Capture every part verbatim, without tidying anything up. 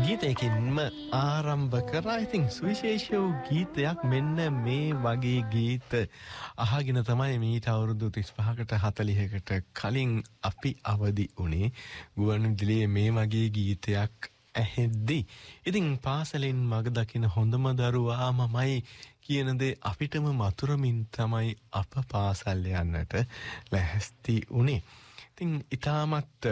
ගීතයකින්ම ආරම්භ කරා. ඉතින් සුවිශේෂ වූ ගීතයක් මෙන්න මේ වගේ ගීත අහගෙන තමයි මීට අවුරුදු තිස් පහකට හතළිහකට කලින් අපි අවදි වුණේ ගුවන්විදුලියේ මේ වගේ ගීතයක් ඇහෙද්දි. ඉතින් පාසලෙන් මග දකින හොඳම දරුවා මමයි කියන දේ අපිටම මතුරමින් තමයි අප පාසල් යන්නට ලැහැස්ති වුණේ. ඉතින් ඊටමත්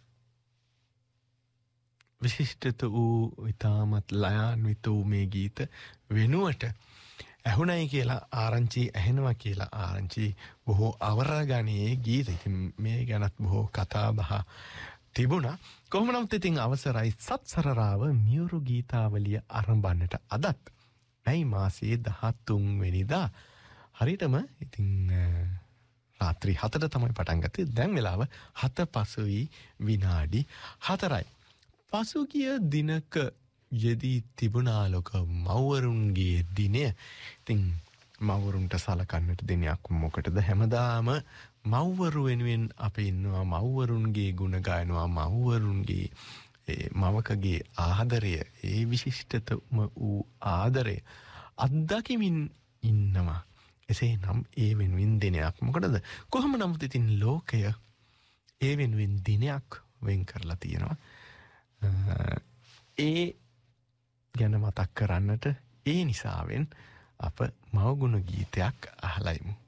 විශිෂ්ටත වූ ඉතාමත් ලයාන්විත වූ මේ ගීත වෙනුවට ඇහුණයි කියලා ආරංචි ඇහෙනවා කියලා ආරංචි බොහෝ අවරගණයේ ගීත. ඉතින් මේ ගැනත් බොහෝ කතා බහ තිබුණා. කොහොම නමුත් ඉතින් අවසරයි සත්සරරාව මියුරු ගීතාවලිය ආරම්භන්නට අදත් මැයි මාසයේ දහතුන් වෙනිදා හරියටම ඉතින් රාත්‍රී හතට තමයි පටන් ගත්තේ. දැන් වෙලාව හත පසුයි විනාඩි හතරයි. පසුගිය දිනක යෙදී තිබුණාලොක මව්වරුන්ගේ දිනය. ඉතින් මව්වරුන්ට සලකන්නට දිනයක් මොකටද? හැමදාම මව්වරු වෙනුවෙන් අපි ඉන්නවා, මව්වරුන්ගේ ගුණ ගායනවා, මව්වරුන්ගේ ඒ මවකගේ ආදරය, ඒ විශිෂ්ටතම වූ ආදරය අත්දකිමින් ඉන්නවා. එසේනම් ඒ වෙනුවෙන් දිනයක් මොකටද? කොහොම නමුත් ඉතින් ලෝකය ඒ වෙනුවෙන් දිනයක් වෙන් කරලා තියෙනවා. ඒ ගැන මතක් කරන්නට ඒ නිසාවෙන් අප මවගුණ ගීතයක් අහලයිමු.